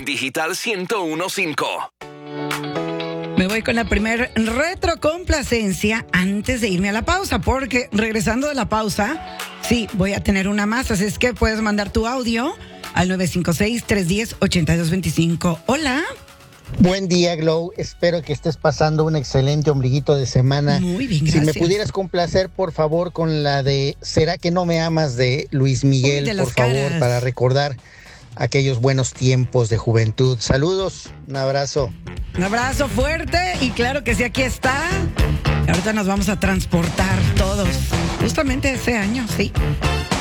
Digital 101.5. Me voy con la primer retrocomplacencia antes de irme a la pausa, porque regresando de la pausa, sí, voy a tener una más, así es que puedes mandar tu audio al 956-310-8225. Hola. Buen día, Glow. Espero que estés pasando un excelente ombliguito de semana. Muy bien, gracias. Si me pudieras complacer, por favor, con la de ¿Será que no me amas? De Luis Miguel, de por las favor, caras. para recordar aquellos buenos tiempos de juventud. Saludos, un abrazo. Un abrazo fuerte y claro que sí, aquí está. Ahorita nos vamos a transportar todos, justamente ese año, sí.